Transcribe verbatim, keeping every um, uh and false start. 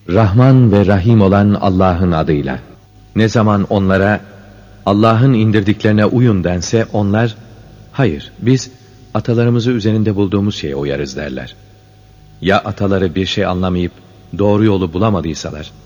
Rahman ve Rahim olan Allah'ın adıyla. Ne zaman onlara Allah'ın indirdiklerine uyun dense onlar, hayır biz atalarımızı üzerinde bulduğumuz şeye uyarız derler. Ya ataları bir şey anlamayıp doğru yolu bulamadıysalar,